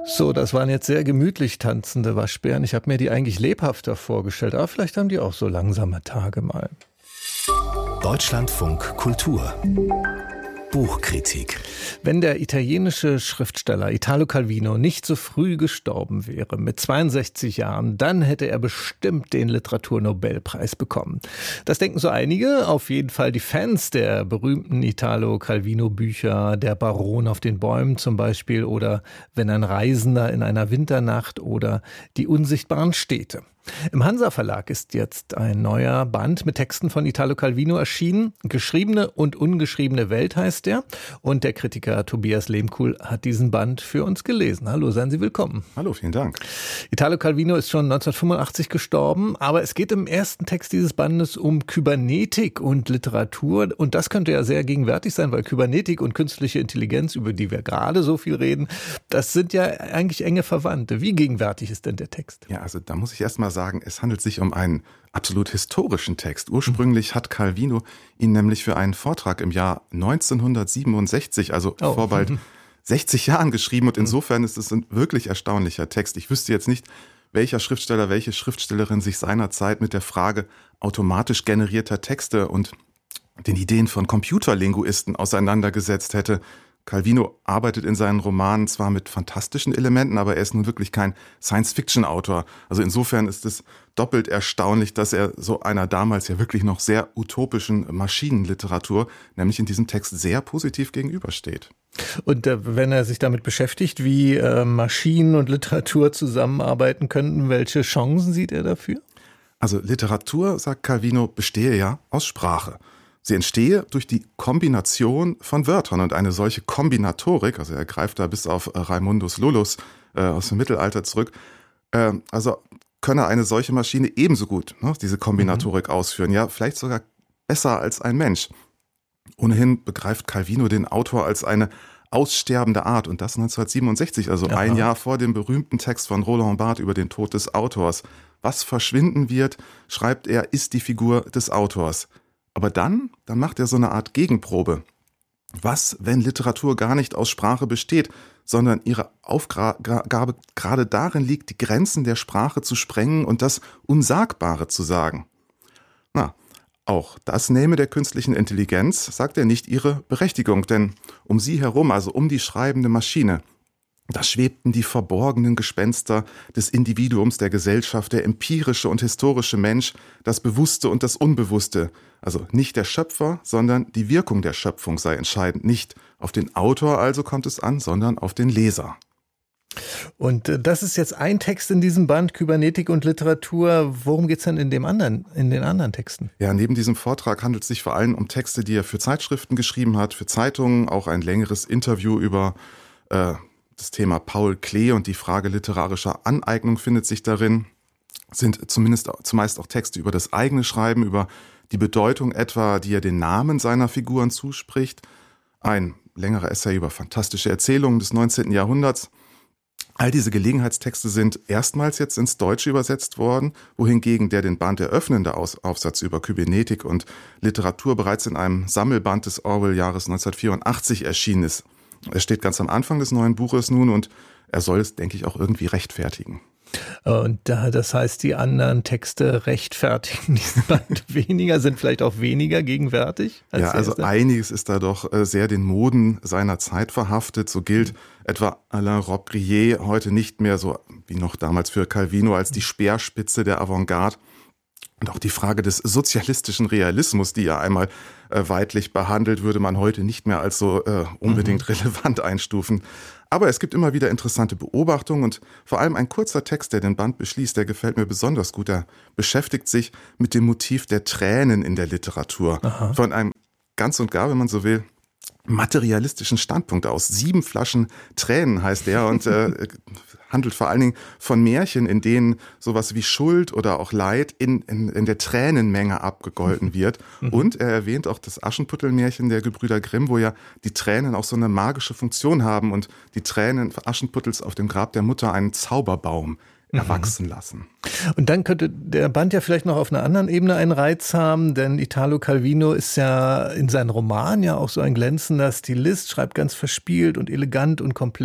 So, das waren jetzt sehr gemütlich tanzende Waschbären. Ich habe mir die eigentlich lebhafter vorgestellt, aber vielleicht haben die auch so langsame Tage mal. Deutschlandfunk Kultur Buchkritik. Wenn der italienische Schriftsteller Italo Calvino nicht so früh gestorben wäre, mit 62 Jahren, dann hätte er bestimmt den Literaturnobelpreis bekommen. Das denken so einige, auf jeden Fall die Fans der berühmten Italo Calvino Bücher, Der Baron auf den Bäumen zum Beispiel oder Wenn ein Reisender in einer Winternacht oder Die unsichtbaren Städte. Im Hansa Verlag ist jetzt ein neuer Band mit Texten von Italo Calvino erschienen. Geschriebene und ungeschriebene Welt heißt der. Und der Kritiker Tobias Lehmkuhl hat diesen Band für uns gelesen. Hallo, seien Sie willkommen. Hallo, vielen Dank. Italo Calvino ist schon 1985 gestorben, aber es geht im ersten Text dieses Bandes um Kybernetik und Literatur. Und das könnte ja sehr gegenwärtig sein, weil Kybernetik und künstliche Intelligenz, über die wir gerade so viel reden, das sind ja eigentlich enge Verwandte. Wie gegenwärtig ist denn der Text? Ja, also da muss ich erst mal sagen, es handelt sich um einen absolut historischen Text. Ursprünglich hat Calvino ihn nämlich für einen Vortrag im Jahr 1967, also vor bald 60 Jahren geschrieben. Und insofern ist es ein wirklich erstaunlicher Text. Ich wüsste jetzt nicht, welcher Schriftsteller, welche Schriftstellerin sich seinerzeit mit der Frage automatisch generierter Texte und den Ideen von Computerlinguisten auseinandergesetzt hätte. Calvino arbeitet in seinen Romanen zwar mit fantastischen Elementen, aber er ist nun wirklich kein Science-Fiction-Autor. Also insofern ist es doppelt erstaunlich, dass er so einer damals ja wirklich noch sehr utopischen Maschinenliteratur, nämlich in diesem Text, sehr positiv gegenübersteht. Und wenn er sich damit beschäftigt, wie Maschinen und Literatur zusammenarbeiten könnten, welche Chancen sieht er dafür? Also Literatur, sagt Calvino, bestehe ja aus Sprache. Sie entstehe durch die Kombination von Wörtern und eine solche Kombinatorik, also er greift da bis auf Raimundus Lullus aus dem Mittelalter zurück, also könne eine solche Maschine ebenso gut diese Kombinatorik ausführen, ja vielleicht sogar besser als ein Mensch. Ohnehin begreift Calvino den Autor als eine aussterbende Art und das 1967, also ein Jahr vor dem berühmten Text von Roland Barthes über den Tod des Autors. Was verschwinden wird, schreibt er, ist die Figur des Autors. Aber dann macht er so eine Art Gegenprobe. Was, wenn Literatur gar nicht aus Sprache besteht, sondern ihre Aufgabe gerade darin liegt, die Grenzen der Sprache zu sprengen und das Unsagbare zu sagen? Na, auch das nähme der künstlichen Intelligenz, sagt er, nicht ihre Berechtigung, denn um sie herum, also um die schreibende Maschine, da schwebten die verborgenen Gespenster des Individuums, der Gesellschaft, der empirische und historische Mensch, das Bewusste und das Unbewusste. Also nicht der Schöpfer, sondern die Wirkung der Schöpfung sei entscheidend. Nicht auf den Autor also kommt es an, sondern auf den Leser. Und das ist jetzt ein Text in diesem Band, Kybernetik und Literatur. Worum geht es denn in den anderen Texten? Ja, neben diesem Vortrag handelt es sich vor allem um Texte, die er für Zeitschriften geschrieben hat, für Zeitungen, auch ein längeres Interview über das Thema Paul Klee und die Frage literarischer Aneignung findet sich darin, sind zumeist auch Texte über das eigene Schreiben, über die Bedeutung etwa, die er den Namen seiner Figuren zuspricht, ein längerer Essay über fantastische Erzählungen des 19. Jahrhunderts. All diese Gelegenheitstexte sind erstmals jetzt ins Deutsche übersetzt worden, wohingegen der den Band eröffnende Aufsatz über Kybernetik und Literatur bereits in einem Sammelband des Orwell-Jahres 1984 erschienen ist. Er steht ganz am Anfang des neuen Buches nun und er soll es, denke ich, auch irgendwie rechtfertigen. Und das heißt, die anderen Texte rechtfertigen diesen Band weniger, sind vielleicht auch weniger gegenwärtig? Ja, also einiges ist da doch sehr den Moden seiner Zeit verhaftet. So gilt etwa Alain Robbe-Grillet heute nicht mehr so wie noch damals für Calvino als die Speerspitze der Avantgarde. Und auch die Frage des sozialistischen Realismus, die ja einmal weidlich behandelt, würde man heute nicht mehr als so unbedingt relevant einstufen. Aber es gibt immer wieder interessante Beobachtungen und vor allem ein kurzer Text, der den Band beschließt, der gefällt mir besonders gut. Er beschäftigt sich mit dem Motiv der Tränen in der Literatur. Von einem ganz und gar, wenn man so will, materialistischen Standpunkt aus. 7 Flaschen Tränen heißt er und handelt vor allen Dingen von Märchen, in denen sowas wie Schuld oder auch Leid in der Tränenmenge abgegolten wird. Und er erwähnt auch das Aschenputtel-Märchen der Gebrüder Grimm, wo ja die Tränen auch so eine magische Funktion haben und die Tränen Aschenputtels auf dem Grab der Mutter einen Zauberbaum erwachsen lassen. Und dann könnte der Band ja vielleicht noch auf einer anderen Ebene einen Reiz haben, denn Italo Calvino ist ja in seinen Romanen ja auch so ein glänzender Stilist, schreibt ganz verspielt und elegant und komplex.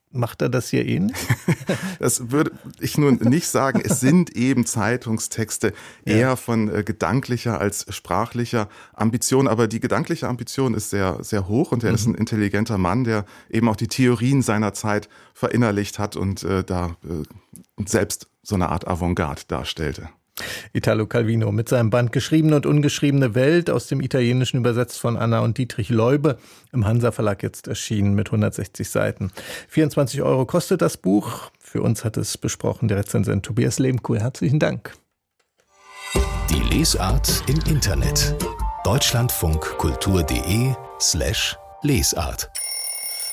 Macht er das hier ähnlich? Das würde ich nun nicht sagen. Es sind eben Zeitungstexte eher von gedanklicher als sprachlicher Ambition. Aber die gedankliche Ambition ist sehr, sehr hoch und er ist ein intelligenter Mann, der eben auch die Theorien seiner Zeit verinnerlicht hat und da selbst so eine Art Avantgarde darstellte. Italo Calvino mit seinem Band Geschriebene und ungeschriebene Welt, aus dem Italienischen übersetzt von Anna und Dietrich Leube, im Hansa Verlag jetzt erschienen mit 160 Seiten. 24 € kostet das Buch. Für uns hat es besprochen der Rezensent Tobias Lehmkuhl. Herzlichen Dank. Die Lesart im Internet. deutschlandfunkkultur.de/Lesart